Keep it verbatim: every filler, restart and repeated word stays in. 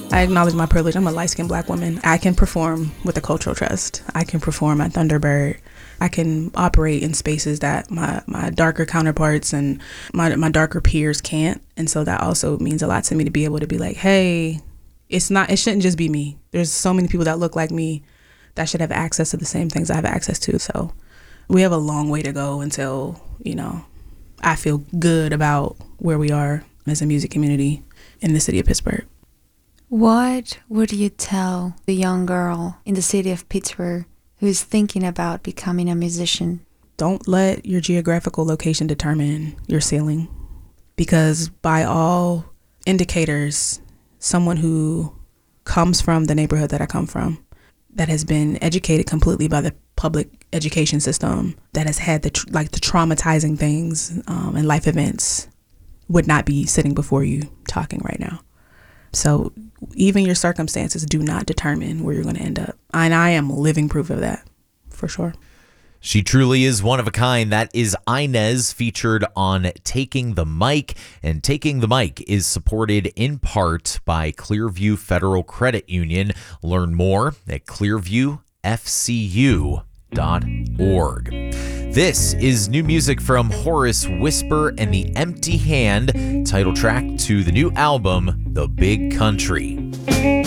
I acknowledge my privilege. I'm a light-skinned black woman. I can perform with a cultural trust. I can perform at Thunderbird. I can operate in spaces that my, my darker counterparts and my my darker peers can't. And so that also means a lot to me to be able to be like, hey, it's not, it shouldn't just be me. There's so many people that look like me that should have access to the same things I have access to. So we have a long way to go until, you know, I feel good about where we are as a music community in the city of Pittsburgh. What would you tell the young girl in the city of Pittsburgh who is thinking about becoming a musician? Don't let your geographical location determine your ceiling, because by all indicators, someone who comes from the neighborhood that I come from, that has been educated completely by the public education system, that has had the tr- like the traumatizing things um, and life events, would not be sitting before you talking right now. So even your circumstances do not determine where you're going to end up. And I am living proof of that, for sure. She truly is one of a kind. That is Inez, featured on Taking the Mic. And Taking the Mic is supported in part by Clearview Federal Credit Union. Learn more at clearview f c u dot org. This is new music from Horace Whisper and the Empty Hand, title track to the new album, The Big Country.